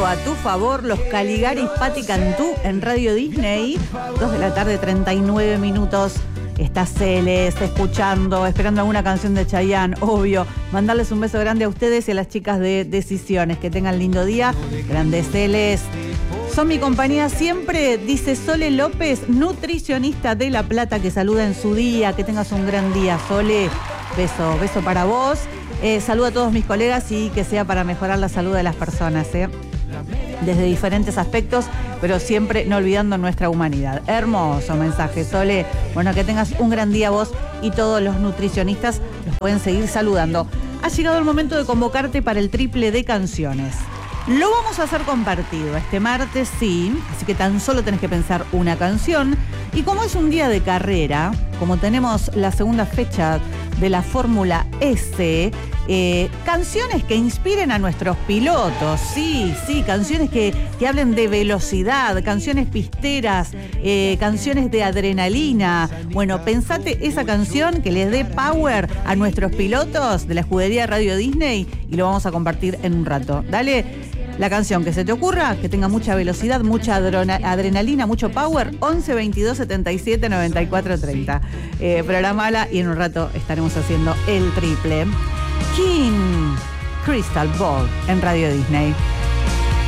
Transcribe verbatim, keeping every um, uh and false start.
todo a tu favor, los Caligaris Patti Cantú en Radio Disney, dos de la tarde, treinta y nueve minutos. Está Celeste escuchando, esperando alguna canción de Chayanne, obvio. Mandarles un beso grande a ustedes y a las chicas de Decisiones. Que tengan lindo día. Grande Celeste. Son mi compañía siempre, dice Sole López, nutricionista de La Plata, que saluda en su día. Que tengas un gran día, Sole. Beso, beso para vos. Eh, saludo a todos mis colegas y que sea para mejorar la salud de las personas, ¿eh? Desde diferentes aspectos, pero siempre no olvidando nuestra humanidad. Hermoso mensaje, Sole. Bueno, que tengas un gran día vos y todos los nutricionistas los pueden seguir saludando. Ha llegado el momento de convocarte para el triple de canciones. Lo vamos a hacer compartido este martes, sí, así que tan solo tenés que pensar una canción. Y como es un día de carrera, como tenemos la segunda fecha de la Fórmula S, eh, canciones que inspiren a nuestros pilotos, sí, sí, canciones que, que hablen de velocidad, canciones pisteras, eh, canciones de adrenalina. Bueno, pensate esa canción que les dé power a nuestros pilotos de la escudería Radio Disney y lo vamos a compartir en un rato. Dale. La canción que se te ocurra, que tenga mucha velocidad, mucha adrenalina, mucho power, once veintidós setenta y siete noventa y cuatro treinta. Eh, programala y en un rato estaremos haciendo el triple. King Crystal Ball en Radio Disney.